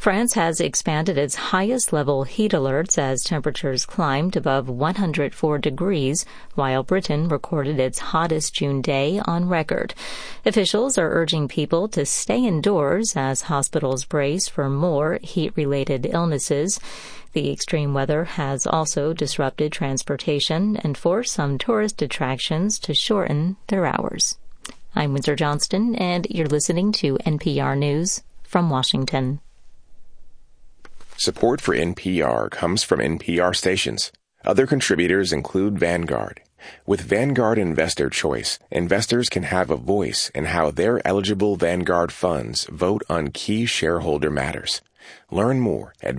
France has expanded its highest-level heat alerts as temperatures climbed above 104 degrees, while Britain recorded its hottest June day on record. Officials are urging people to stay indoors as hospitals brace for more heat-related illnesses. The extreme weather has also disrupted transportation and forced some tourist attractions to shorten their hours. I'm Windsor Johnston, and you're listening to NPR News from Washington. Support for NPR comes from NPR stations. Other contributors include Vanguard. With Vanguard Investor Choice, investors can have a voice in how their eligible Vanguard funds vote on key shareholder matters. Learn more at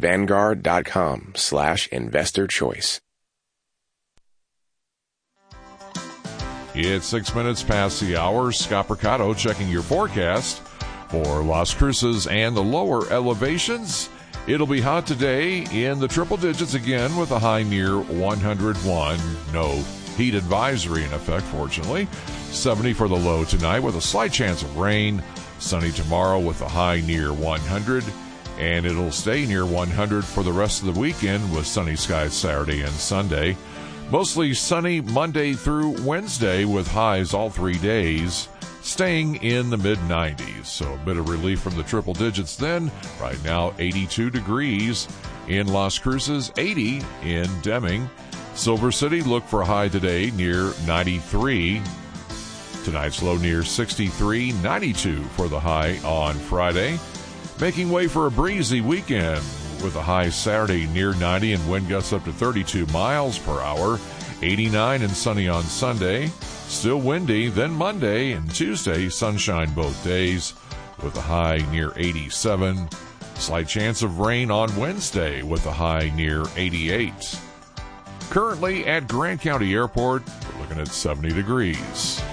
Vanguard.com/investorchoice. It's 6 minutes past the hour. Scott Percato checking your forecast for Las Cruces and the lower elevations. It'll be hot today in the triple digits again with a high near 101. No heat advisory in effect, fortunately. 70 for the low tonight with a slight chance of rain. Sunny tomorrow with a high near 100. And it'll stay near 100 for the rest of the weekend with sunny skies Saturday and Sunday. Mostly sunny Monday through Wednesday with highs all 3 days, staying in the mid-90s. So a bit of relief from the triple digits then. Right now, 82 degrees in Las Cruces, 80 in Deming. Silver City, look for a high today near 93. Tonight's low near 63, 92 for the high on Friday. Making way for a breezy weekend with a high Saturday near 90 and wind gusts up to 32 miles per hour. 89 and sunny on Sunday. Still windy. Then Monday and Tuesday, sunshine both days with a high near 87. Slight chance of rain on Wednesday with a high near 88. Currently at Grant County Airport, we're looking at 70 degrees.